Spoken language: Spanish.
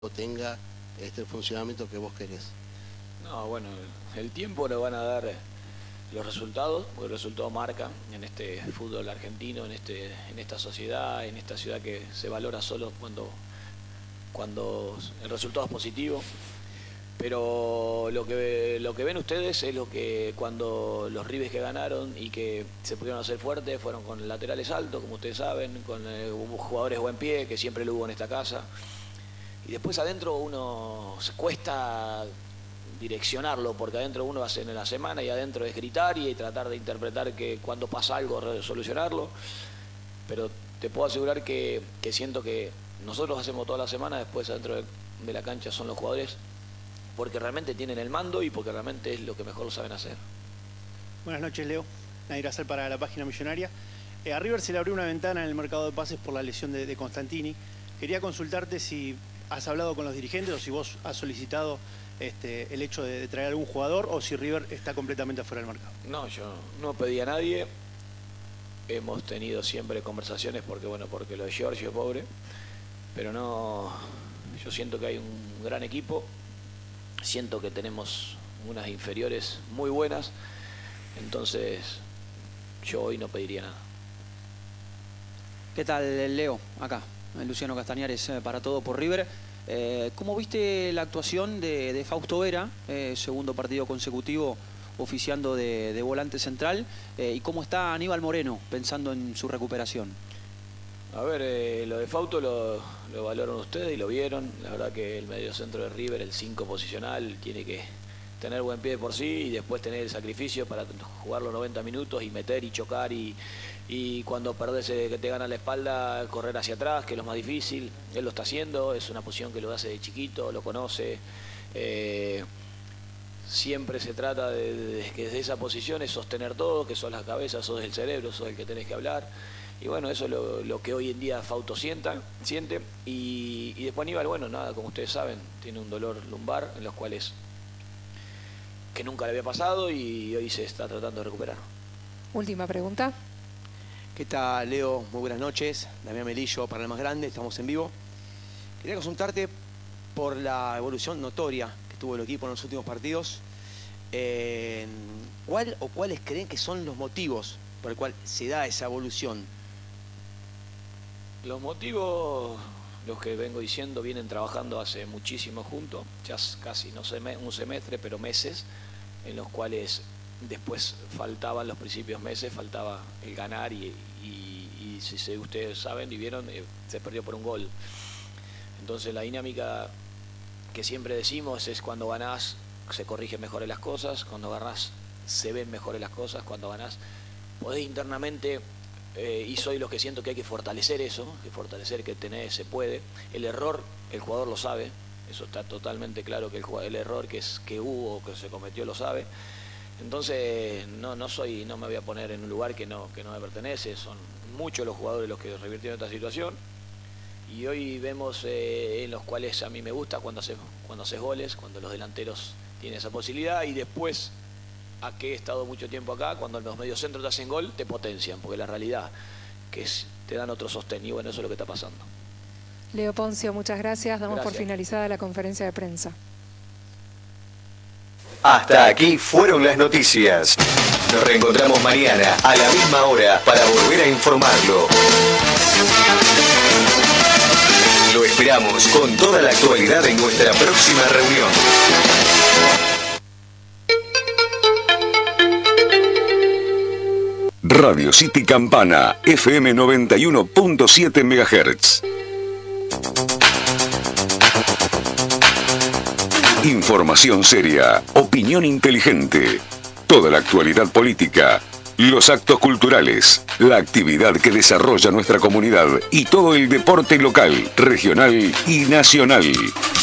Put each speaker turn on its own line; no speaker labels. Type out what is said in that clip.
tenga el funcionamiento que vos querés.
No, bueno, el tiempo nos van a dar los resultados, porque el resultado marca en este fútbol argentino, en esta sociedad, en esta ciudad que se valora solo cuando el resultado es positivo. Pero lo que ven ustedes es lo que cuando los Ribes que ganaron y que se pudieron hacer fuertes fueron con laterales altos, como ustedes saben, con jugadores buen pie, que siempre lo hubo en esta casa. Y después adentro uno se cuesta direccionarlo, porque adentro uno hace en la semana y adentro es gritar y tratar de interpretar que cuando pasa algo solucionarlo. Pero te puedo asegurar que siento que nosotros hacemos toda la semana, después adentro de la cancha son los jugadores, porque realmente tienen el mando y porque realmente es lo que mejor lo saben hacer.
Buenas noches, Leo. Nadir Acer para la página Millonaria. A River se le abrió una ventana en el mercado de pases por la lesión de Constantini. Quería consultarte si has hablado con los dirigentes o si vos has solicitado el hecho de traer algún jugador o si River está completamente afuera del mercado.
No, yo no pedí a nadie. Hemos tenido siempre conversaciones porque lo de Giorgio es pobre, pero no, yo siento que hay un gran equipo, siento que tenemos unas inferiores muy buenas, entonces yo hoy no pediría nada.
¿Qué tal, Leo? Acá, Luciano Castañares para Todo por River. ¿Cómo viste la actuación de Fausto Vera, segundo partido consecutivo oficiando de volante central? ¿Y cómo está Aníbal Moreno pensando en su recuperación?
A ver, lo de Fausto lo valoran ustedes y lo vieron. La verdad que el mediocentro de River, el 5 posicional, tiene que tener buen pie por sí y después tener el sacrificio para jugar los 90 minutos y meter y chocar y cuando perdés que te gana la espalda, correr hacia atrás, que es lo más difícil. Él lo está haciendo, es una posición que lo hace de chiquito, lo conoce. Siempre se trata de que desde esa posición es sostener todo, que sos la cabeza, sos el cerebro, sos el que tenés que hablar. Y bueno, eso es lo que hoy en día Fausto siente. Y después Aníbal, bueno, nada, como ustedes saben, tiene un dolor lumbar en los cuales que nunca le había pasado y hoy se está tratando de recuperar.
Última pregunta.
¿Qué tal, Leo? Muy buenas noches. Damián Melillo para el más grande, estamos en vivo. Quería consultarte por la evolución notoria que tuvo el equipo en los últimos partidos. ¿Cuáles creen que son los motivos por el cual se da esa evolución?
Los motivos, los que vengo diciendo, vienen trabajando hace muchísimo juntos, ya casi, no sé, un semestre, pero meses, en los cuales después faltaban los principios meses, faltaba el ganar y si ustedes saben y vieron, se perdió por un gol. Entonces la dinámica que siempre decimos es cuando ganás se corrigen mejores las cosas, cuando ganás se ven mejores las cosas, cuando ganás podés internamente, y soy los que siento que hay que fortalecer eso, que tenés, se puede. El error, el jugador lo sabe, eso está totalmente claro, que el error que hubo, que se cometió, lo sabe. Entonces no me voy a poner en un lugar que no me pertenece, son muchos los jugadores los que revirtieron esta situación y hoy vemos en los cuales a mí me gusta cuando haces goles, cuando los delanteros tienen esa posibilidad y después, a que he estado mucho tiempo acá, cuando los mediocentros te hacen gol, te potencian, porque la realidad que te dan otro sostén y bueno, eso es lo que está pasando.
Leo Poncio, muchas gracias. Damos
Gracias.
por finalizada la conferencia de prensa.
Hasta aquí fueron las noticias. Nos reencontramos mañana a la misma hora para volver a informarlo. Lo esperamos con toda la actualidad en nuestra próxima reunión.
Radio City Campana, FM 91.7 MHz. Información seria, opinión inteligente, toda la actualidad política, los actos culturales, la actividad que desarrolla nuestra comunidad y todo el deporte local, regional y nacional.